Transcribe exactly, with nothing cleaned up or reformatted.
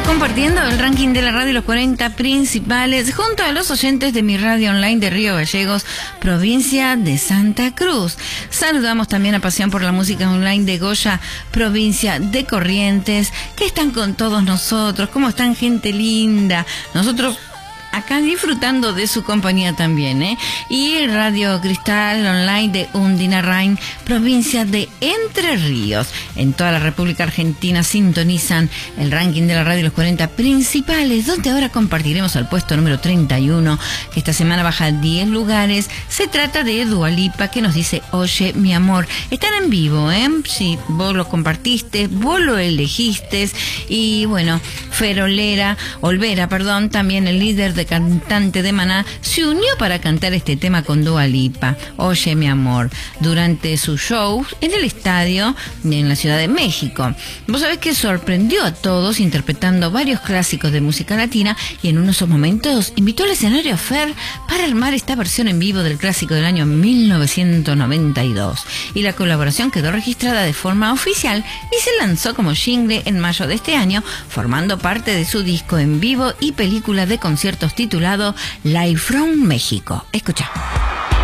compartiendo el ranking de la radio, los cuarenta principales, junto a los oyentes de mi radio online de Río Gallegos, provincia de Santa Cruz. Saludamos también a Pasión por la Música Online de Goya, provincia de Corrientes, que están con todos nosotros. ¿Cómo están, gente linda? Nosotros acá disfrutando de su compañía también, ¿eh? Y Radio Cristal Online de Undinarrain, provincia de Entre Ríos. En toda la República Argentina sintonizan el ranking de la radio, los cuarenta principales, donde ahora compartiremos al puesto número treinta y uno, que esta semana baja diez lugares. Se trata de Dua Lipa, que nos dice: oye, mi amor. Están en vivo, ¿eh? Sí, vos lo compartiste, vos lo elegiste. Y bueno, Ferolera, Olvera, perdón, también el líder de cantante de Maná, se unió para cantar este tema con Dua Lipa, Oye mi amor, durante su show en el estadio en la Ciudad de México. Vos sabés que sorprendió a todos interpretando varios clásicos de música latina, y en uno de esos momentos invitó al escenario a Fer para armar esta versión en vivo del clásico del año mil novecientos noventa y dos. Y la colaboración quedó registrada de forma oficial y se lanzó como jingle en mayo de este año, formando parte de su disco en vivo y película de conciertos titulado Live from México. Escucha.